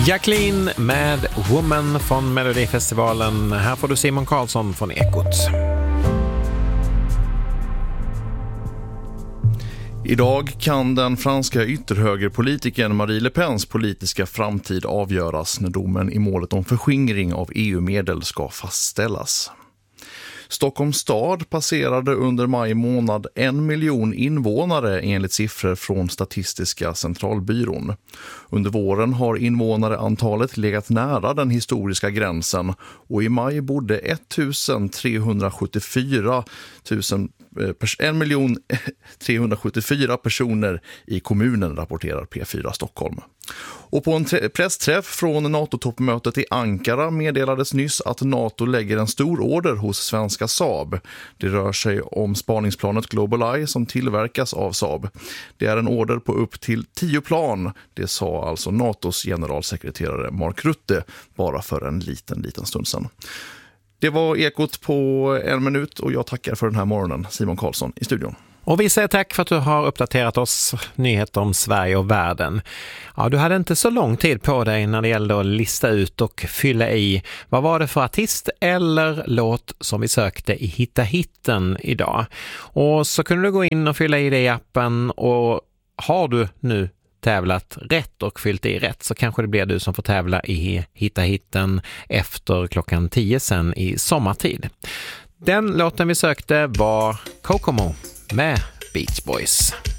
Jacqueline med Woman från Melodifestivalen. Här får du Simon Karlsson från Ekot. Idag kan den franska ytterhögerpolitikern Marie Le Pens politiska framtid avgöras när domen i målet om förskingring av EU-medel ska fastställas. Stockholms stad passerade under maj månad 1 miljon invånare enligt siffror från Statistiska centralbyrån. Under våren har invånareantalet legat nära den historiska gränsen och i maj bodde 1 374 personer i kommunen, rapporterar P4 Stockholm. Och på en pressträff från NATO-toppmötet i Ankara meddelades nyss att NATO lägger en stor order hos svenska Saab. Det rör sig om spaningsplanet GlobalEye som tillverkas av Saab. Det är en order på upp till 10 plan. Det sa alltså NATOs generalsekreterare Mark Rutte bara för en liten stund sedan. Det var Ekot på 1 minut och jag tackar för den här morgonen. Simon Karlsson i studion. Och vi säger tack för att du har uppdaterat oss nyheter om Sverige och världen. Ja, du hade inte så lång tid på dig när det gällde att lista ut och fylla i. Vad var det för artist eller låt som vi sökte i Hitta hitten idag? Och så kunde du gå in och fylla i det i appen, och har du nu tävlat rätt och fyllt i rätt så kanske det blir du som får tävla i Hitta hitten efter klockan 10 sen i sommartid. Den låten vi sökte var Kokomo med Beach Boys.